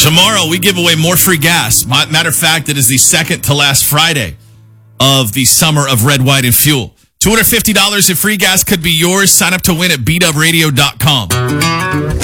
Tomorrow, we give away more free gas. Matter of fact, it is the second to last Friday of the summer of Red, White, and Fuel. $250 in free gas could be yours. Sign up to win at bwradio.com.